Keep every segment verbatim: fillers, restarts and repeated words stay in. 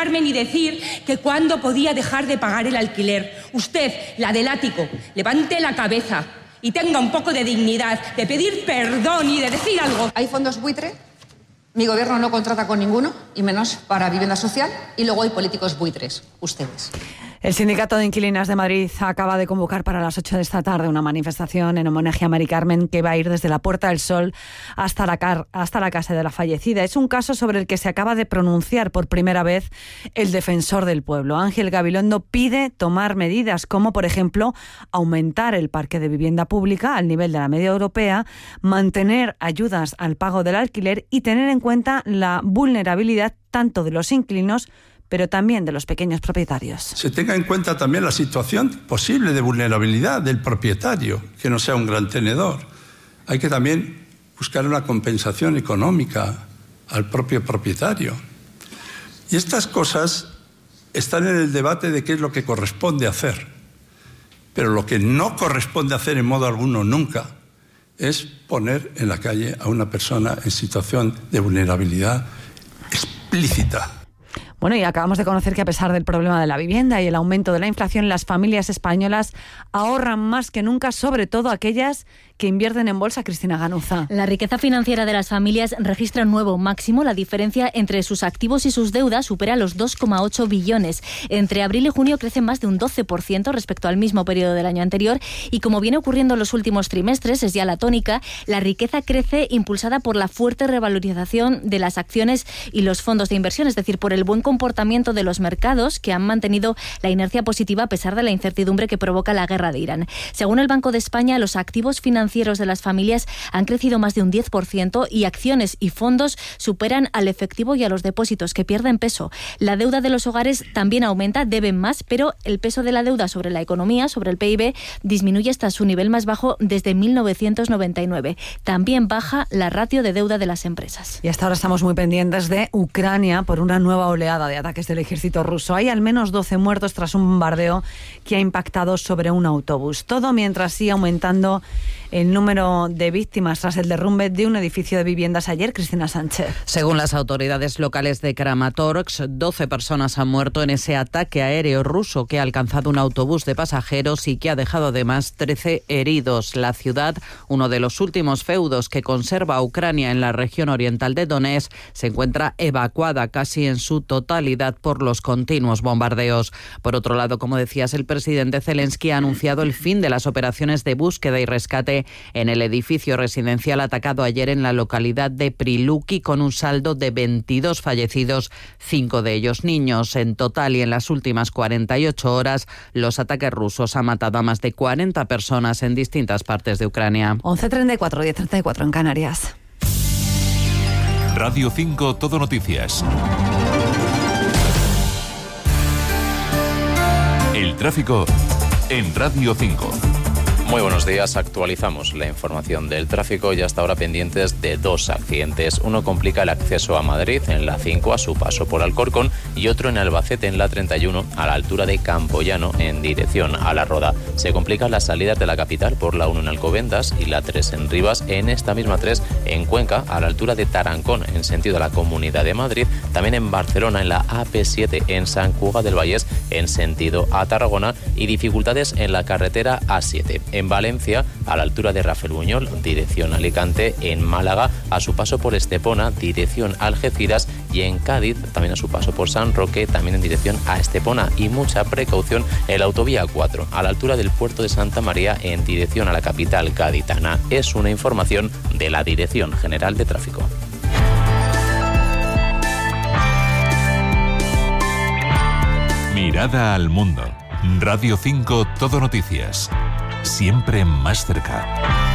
Carmen y decir que cuándo podía dejar de pagar el alquiler. Usted, la del ático, levante la cabeza y tenga un poco de dignidad, de pedir perdón y de decir algo. ¿Hay fondos buitre? Mi gobierno no contrata con ninguno, y menos para vivienda social, y luego hay políticos buitres, ustedes. El Sindicato de Inquilinas de Madrid acaba de convocar para las ocho de esta tarde una manifestación en homenaje a Mari Carmen que va a ir desde la Puerta del Sol hasta la, car- hasta la casa de la fallecida. Es un caso sobre el que se acaba de pronunciar por primera vez el defensor del pueblo. Ángel Gabilondo pide tomar medidas como, por ejemplo, aumentar el parque de vivienda pública al nivel de la media europea, mantener ayudas al pago del alquiler y tener en cuenta la vulnerabilidad tanto de los inquilinos pero también de los pequeños propietarios. Se tenga en cuenta también la situación posible de vulnerabilidad del propietario, que no sea un gran tenedor. Hay que también buscar una compensación económica al propio propietario. Y estas cosas están en el debate de qué es lo que corresponde hacer. Pero lo que no corresponde hacer en modo alguno nunca es poner en la calle a una persona en situación de vulnerabilidad explícita. Bueno, y acabamos de conocer que a pesar del problema de la vivienda y el aumento de la inflación, las familias españolas ahorran más que nunca, sobre todo aquellas que invierten en bolsa. Cristina Ganuza. La riqueza financiera de las familias registra un nuevo máximo. La diferencia entre sus activos y sus deudas supera los dos coma ocho billones. Entre abril y junio crece más de un doce por ciento respecto al mismo periodo del año anterior y, como viene ocurriendo en los últimos trimestres, es ya la tónica, la riqueza crece impulsada por la fuerte revalorización de las acciones y los fondos de inversión, es decir, por el buen comportamiento de los mercados que han mantenido la inercia positiva a pesar de la incertidumbre que provoca la guerra de Irán. Según el Banco de España, los activos financieros de las familias han crecido más de un diez por ciento y acciones y fondos superan al efectivo y a los depósitos, que pierden peso. La deuda de los hogares también aumenta, deben más, pero el peso de la deuda sobre la economía, sobre el P I B, disminuye hasta su nivel más bajo desde mil novecientos noventa y nueve. También baja la ratio de deuda de las empresas. Y hasta ahora estamos muy pendientes de Ucrania por una nueva oleada de ataques del ejército ruso. Hay al menos doce muertos tras un bombardeo que ha impactado sobre un autobús. Todo mientras sigue aumentando el número de víctimas tras el derrumbe de un edificio de viviendas ayer. Cristina Sánchez. Según las autoridades locales de Kramatorsk, doce personas han muerto en ese ataque aéreo ruso que ha alcanzado un autobús de pasajeros y que ha dejado además trece heridos. La ciudad, uno de los últimos feudos que conserva Ucrania en la región oriental de Donetsk, se encuentra evacuada casi en su totalidad por los continuos bombardeos. Por otro lado, como decías, el presidente Zelensky ha anunciado el fin de las operaciones de búsqueda y rescate en el edificio residencial atacado ayer en la localidad de Priluki, con un saldo de veintidós fallecidos, cinco de ellos niños. En total y en las últimas cuarenta y ocho horas, los ataques rusos han matado a más de cuarenta personas en distintas partes de Ucrania. once treinta y cuatro, diez treinta y cuatro en Canarias. Radio cinco Todo Noticias. El tráfico en Radio cinco. Muy buenos días, actualizamos la información del tráfico y hasta ahora pendientes de dos accidentes. Uno complica el acceso a Madrid en la cinco a su paso por Alcorcón y otro en Albacete en la treinta y uno a la altura de Campoyano en dirección a La Roda. Se complican las salidas de la capital por la uno en Alcobendas y la tres en Rivas, en esta misma tres en Cuenca a la altura de Tarancón en sentido a la Comunidad de Madrid, también en Barcelona en la A P siete en Sant Cugat del Vallès en sentido a Tarragona y dificultades en la carretera A siete. En Valencia, a la altura de Rafelbuñol, dirección Alicante, en Málaga, a su paso por Estepona, dirección Algeciras, y en Cádiz, también a su paso por San Roque, también en dirección a Estepona. Y mucha precaución en la autovía cuatro, a la altura del puerto de Santa María, en dirección a la capital gaditana. Es una información de la Dirección General de Tráfico. Mirada al mundo. Radio cinco Todo Noticias. Siempre más cerca.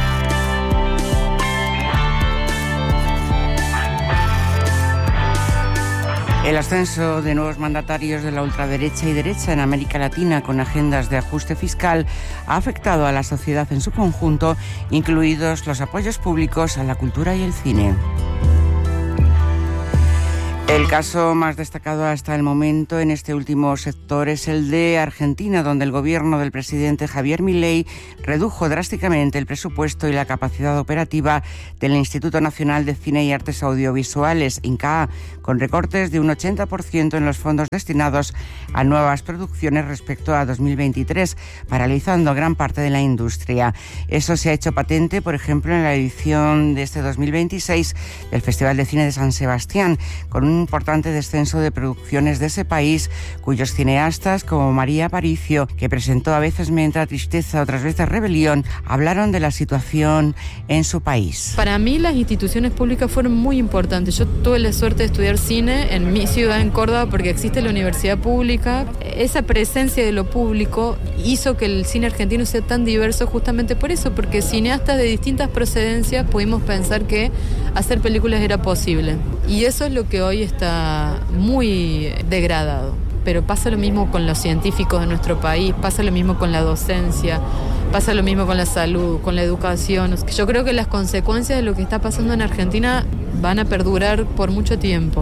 El ascenso de nuevos mandatarios de la ultraderecha y derecha en América Latina con agendas de ajuste fiscal ha afectado a la sociedad en su conjunto, incluidos los apoyos públicos a la cultura y el cine. El caso más destacado hasta el momento en este último sector es el de Argentina, donde el gobierno del presidente Javier Milei redujo drásticamente el presupuesto y la capacidad operativa del Instituto Nacional de Cine y Artes Audiovisuales, INCAA, con recortes de un ochenta por ciento en los fondos destinados a nuevas producciones respecto a dos mil veintitrés, paralizando gran parte de la industria. Eso se ha hecho patente, por ejemplo, en la edición de este dos mil veintiséis del Festival de Cine de San Sebastián, con un importante descenso de producciones de ese país, cuyos cineastas, como María Aparicio, que presentó A veces me entra tristeza, otras veces rebelión, hablaron de la situación en su país. Para mí las instituciones públicas fueron muy importantes. Yo tuve la suerte de estudiar cine en mi ciudad, en Córdoba, porque existe la universidad pública. Esa presencia de lo público hizo que el cine argentino sea tan diverso justamente por eso, porque cineastas de distintas procedencias pudimos pensar que hacer películas era posible. Y eso es lo que hoy está muy degradado. Pero pasa lo mismo con los científicos de nuestro país, pasa lo mismo con la docencia, pasa lo mismo con la salud, con la educación. Yo creo que las consecuencias de lo que está pasando en Argentina van a perdurar por mucho tiempo.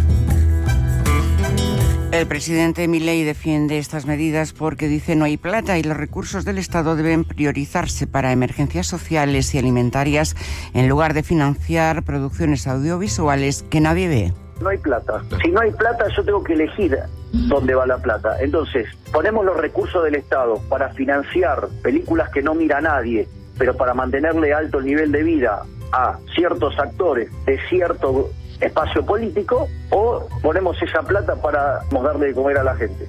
El presidente Milei defiende estas medidas porque dice no hay plata y los recursos del Estado deben priorizarse para emergencias sociales y alimentarias en lugar de financiar producciones audiovisuales que nadie ve. No hay plata. Si no hay plata, yo tengo que elegir dónde va la plata. Entonces, ponemos los recursos del Estado para financiar películas que no mira nadie, pero para mantenerle alto el nivel de vida a ciertos actores de cierto espacio político, o ponemos esa plata para darle de comer a la gente.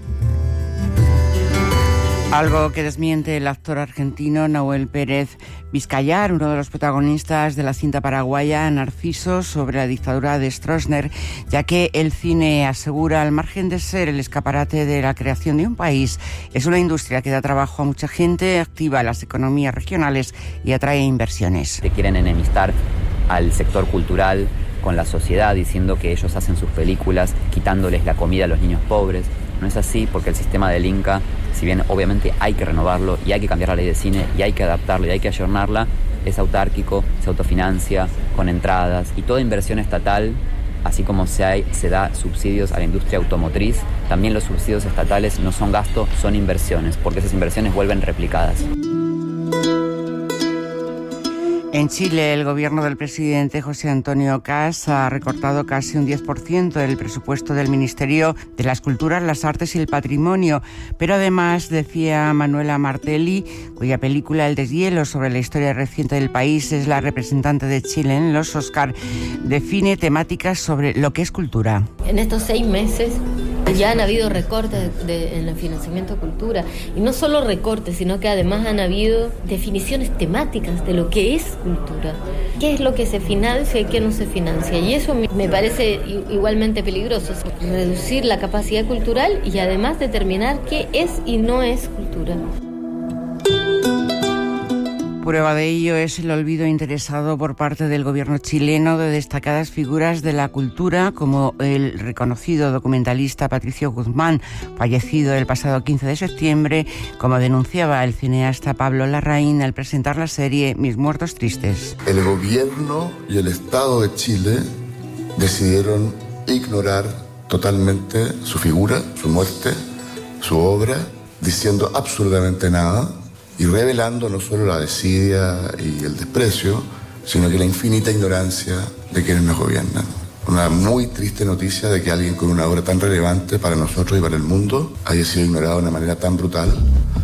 Algo que desmiente el actor argentino Nahuel Pérez Vizcayar, uno de los protagonistas de la cinta paraguaya Narciso sobre la dictadura de Stroessner, ya que el cine, asegura, al margen de ser el escaparate de la creación de un país, es una industria que da trabajo a mucha gente, activa las economías regionales y atrae inversiones. Que quieren enemistar al sector cultural con la sociedad, diciendo que ellos hacen sus películas quitándoles la comida a los niños pobres. No es así, porque el sistema del Inca, si bien obviamente hay que renovarlo y hay que cambiar la ley de cine y hay que adaptarlo y hay que ayornarla, es autárquico, se autofinancia con entradas y toda inversión estatal, así como se, hay, se da subsidios a la industria automotriz, también los subsidios estatales no son gasto, son inversiones, porque esas inversiones vuelven replicadas. En Chile, el gobierno del presidente José Antonio Kast ha recortado casi un diez por ciento del presupuesto del Ministerio de las Culturas, las Artes y el Patrimonio. Pero además, decía Manuela Martelli, cuya película El deshielo, sobre la historia reciente del país, es la representante de Chile en los Oscar, define temáticas sobre lo que es cultura. En estos seis meses ya han habido recortes de, de, en el financiamiento de cultura. Y no solo recortes, sino que además han habido definiciones temáticas de lo que es cultura. ¿Qué es lo que se financia y qué no se financia? Y eso me parece igualmente peligroso. Reducir la capacidad cultural y además determinar qué es y no es cultura. Prueba de ello es el olvido interesado por parte del gobierno chileno de destacadas figuras de la cultura, como el reconocido documentalista Patricio Guzmán, fallecido el pasado quince de septiembre, como denunciaba el cineasta Pablo Larraín al presentar la serie Mis muertos tristes. El gobierno y el Estado de Chile decidieron ignorar totalmente su figura, su muerte, su obra, diciendo absolutamente nada, y revelando no solo la desidia y el desprecio, sino que la infinita ignorancia de quienes nos gobiernan. Una muy triste noticia de que alguien con una obra tan relevante para nosotros y para el mundo haya sido ignorado de una manera tan brutal.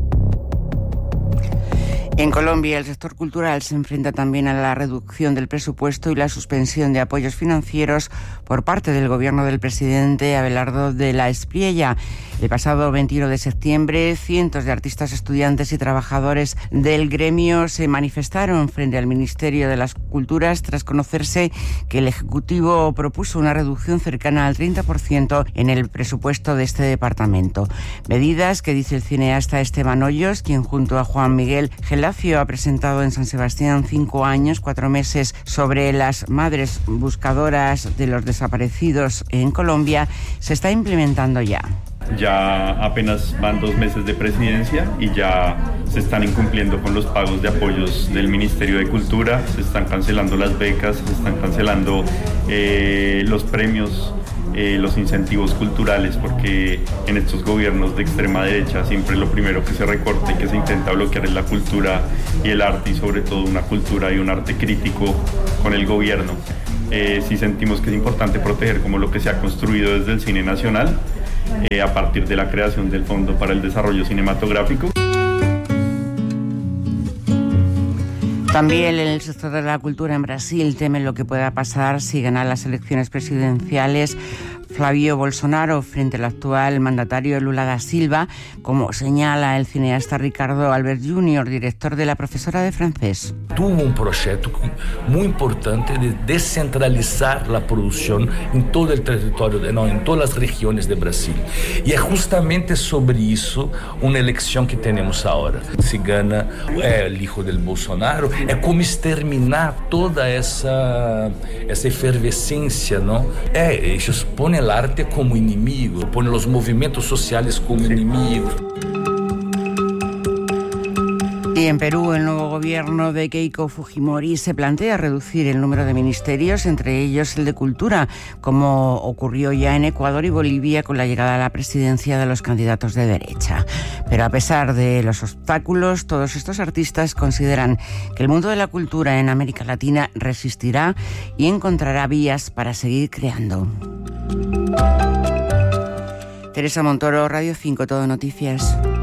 En Colombia, el sector cultural se enfrenta también a la reducción del presupuesto y la suspensión de apoyos financieros por parte del gobierno del presidente Abelardo de la Espriella. El pasado veintiuno de septiembre, cientos de artistas, estudiantes y trabajadores del gremio se manifestaron frente al Ministerio de las Culturas tras conocerse que el Ejecutivo propuso una reducción cercana al treinta por ciento en el presupuesto de este departamento. Medidas que, dice el cineasta Esteban Hoyos, quien junto a Juan Miguel Gelacio ha presentado en San Sebastián cinco años, cuatro meses sobre las madres buscadoras de los desaparecidos en Colombia, se está implementando ya. Ya apenas van dos meses de presidencia y ya se están incumpliendo con los pagos de apoyos del Ministerio de Cultura, se están cancelando las becas, se están cancelando eh, los premios eh, los incentivos culturales, porque en estos gobiernos de extrema derecha siempre lo primero que se recorta y que se intenta bloquear es la cultura y el arte, y sobre todo una cultura y un arte crítico con el gobierno. Eh, sí sentimos que es importante proteger como lo que se ha construido desde el cine nacional, eh, a partir de la creación del Fondo para el Desarrollo Cinematográfico. También en el sector de la cultura en Brasil temen lo que pueda pasar si ganan las elecciones presidenciales Flavio Bolsonaro frente al actual mandatario Lula da Silva, como señala el cineasta Ricardo Albert júnior, director de La Profesora de Francés. Tuvo un proyecto muy importante de descentralizar la producción en todo el territorio, de, no, en todas las regiones de Brasil. Y es justamente sobre eso una elección que tenemos ahora. Si gana eh, el hijo del Bolsonaro, es como exterminar toda esa, esa efervescencia, ¿no? Eh, ellos ponen el arte como inimigo, ponen los movimientos sociales como enemigos. Y en Perú, el nuevo gobierno de Keiko Fujimori se plantea reducir el número de ministerios, entre ellos el de Cultura, como ocurrió ya en Ecuador y Bolivia con la llegada a la presidencia de los candidatos de derecha. Pero a pesar de los obstáculos, todos estos artistas consideran que el mundo de la cultura en América Latina resistirá y encontrará vías para seguir creando. Teresa Montoro, Radio cinco, Todo Noticias.